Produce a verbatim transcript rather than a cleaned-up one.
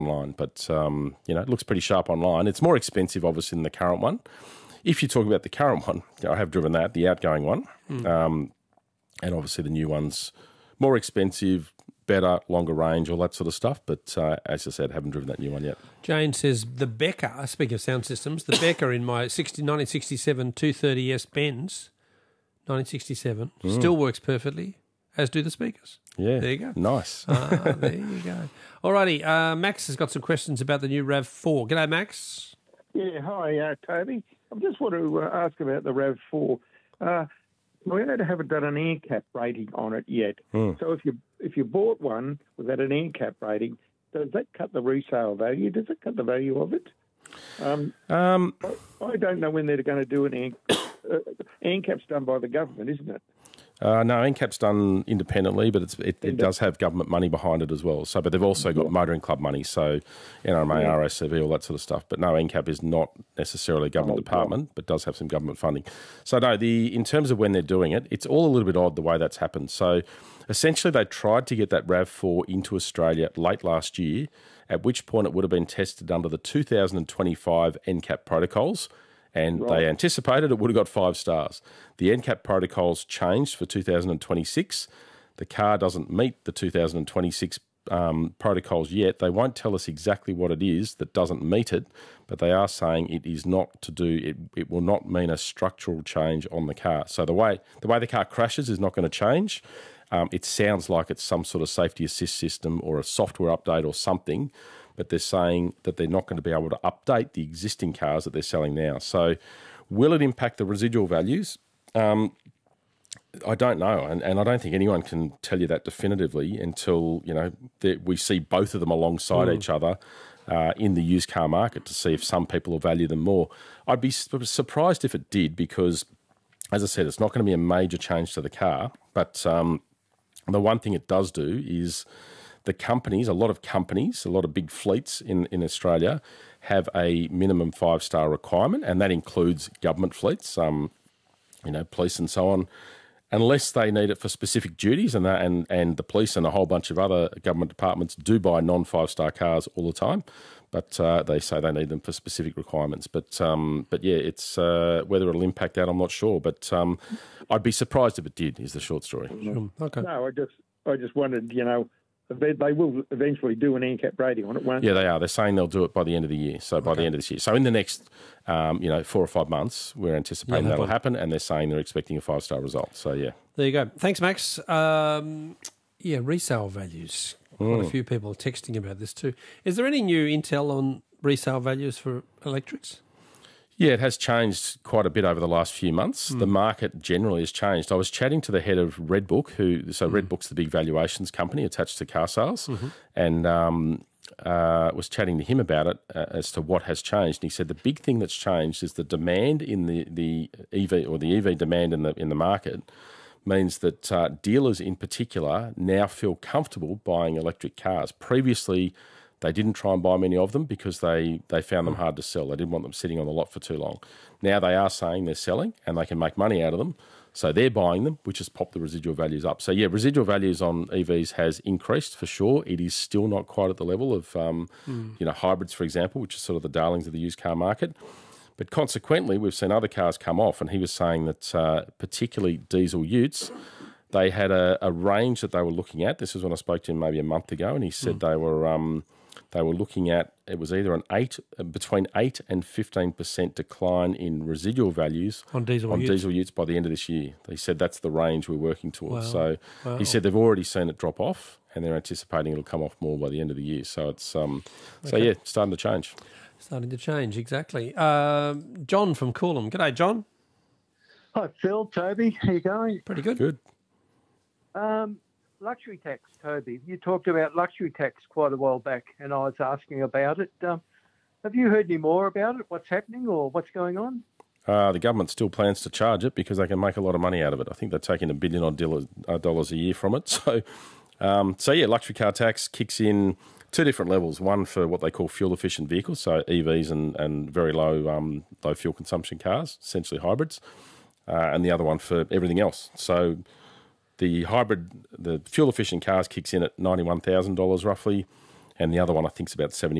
online. But, um, you know, it looks pretty sharp online. It's more expensive, obviously, than the current one. If you talk about the current one, I have driven that, the outgoing one. Mm. Um, and obviously the new one's more expensive, better, longer range, all that sort of stuff. But uh, as I said, haven't driven that new one yet. Jane says the Becker, speaking of sound systems, the Becker in my nineteen sixty-seven two thirty S Benz, nineteen sixty-seven, mm. still works perfectly, as do the speakers. Yeah. There you go. Nice. Ah, there you go. Alrighty, uh, Max has got some questions about the new RAV four. G'day, Max. Yeah, hi, uh, Toby. I just want to uh, ask about the RAV four. Uh, we haven't done an air cap rating on it yet. Mm. So if you if you bought one without an air cap rating, does that cut the resale value? Does it cut the value of it? Um, um, I, I don't know when they're going to do an air, uh, air cap's done by the government, isn't it? Uh, no, N CAP's done independently, but it's, it, it does have government money behind it as well. So, but they've also got motoring club money, so N R M A, yeah. R A C V, all that sort of stuff. But no, N CAP is not necessarily a government oh, department, God. but does have some government funding. So no, the in terms of when they're doing it, it's all a little bit odd the way that's happened. So essentially they tried to get that RAV four into Australia late last year, at which point it would have been tested under the two thousand twenty-five N CAP protocols. And right. they anticipated it would have got five stars. The N CAP protocols changed for two thousand twenty-six. The car doesn't meet the two thousand twenty-six um, protocols yet. They won't tell us exactly what it is that doesn't meet it, but they are saying it is not to do, it, it will not mean a structural change on the car. So the way the way the car crashes is not going to change. Um, it sounds like it's some sort of safety assist system or a software update or something, but they're saying that they're not going to be able to update the existing cars that they're selling now. So will it impact the residual values? Um, I don't know, and, and I don't think anyone can tell you that definitively until, you know, we see both of them alongside mm. each other uh, in the used car market to see if some people will value them more. I'd be su- surprised if it did because, as I said, it's not going to be a major change to the car, but um, the one thing it does do is the companies, a lot of companies, a lot of big fleets in, in Australia have a minimum five-star requirement, and that includes government fleets, um, you know, police and so on, unless they need it for specific duties, and, that, and, and the police and a whole bunch of other government departments do buy non-five-star cars all the time, but uh, they say they need them for specific requirements. But, um, but yeah, it's uh, whether it'll impact that, I'm not sure, but um, I'd be surprised if it did, is the short story. Sure. Okay. No, I just, I just wondered, you know, They, they will eventually do an N CAP rating on it, won't yeah, they? they are. They're saying they'll do it by the end of the year. So by okay. the end of this year. So in the next, um, you know, four or five months, we're anticipating yeah, that'll happen, and they're saying they're expecting a five-star result. So, yeah. There you go. Thanks, Max. Um, yeah, resale values. Quite mm. a few people are texting about this too. Is there any new intel on resale values for electrics? Yeah, it has changed quite a bit over the last few months. Mm. The market generally has changed. I was chatting to the head of Redbook, who so mm. Redbook's the big valuations company attached to car sales, mm-hmm. and um, uh, was chatting to him about it uh, as to what has changed. And he said the big thing that's changed is the demand in the, the E V or the E V demand in the in the market means that uh, dealers in particular now feel comfortable buying electric cars. Previously, they didn't try and buy many of them because they, they found them hard to sell. They didn't want them sitting on the lot for too long. Now they are saying they're selling and they can make money out of them. So they're buying them, which has popped the residual values up. So, yeah, residual values on E Vs has increased for sure. It is still not quite at the level of, um, mm. you know, hybrids, for example, which is sort of the darlings of the used car market. But consequently, we've seen other cars come off, and he was saying that uh, particularly diesel utes, they had a, a range that they were looking at. This was when I spoke to him maybe a month ago, and he said mm. they were... Um, They were looking at, it was either an eight, between eight and fifteen percent decline in residual values on diesel on utes. diesel utes by the end of this year. They said that's the range we're working towards. Wow. So wow. he said they've already seen it drop off, and they're anticipating it'll come off more by the end of the year. So it's um, okay. so yeah, starting to change. Starting to change, exactly. Um, John from Coolum. G'day, John. Hi, Phil, Toby. How you going? Pretty good. Good. Um. Luxury tax, Toby. You talked about luxury tax quite a while back, and I was asking about it. Um, have you heard any more about it? What's happening or what's going on? Uh, the government still plans to charge it because they can make a lot of money out of it. I think they're taking a billion odd dollars a year from it. So, um, so yeah, luxury car tax kicks in two different levels. One for what they call fuel-efficient vehicles, so E Vs and, and very low um, low fuel consumption cars, essentially hybrids, uh, and the other one for everything else. So the hybrid, the fuel-efficient cars kicks in at ninety-one thousand dollars roughly, and the other one I think is about seventy.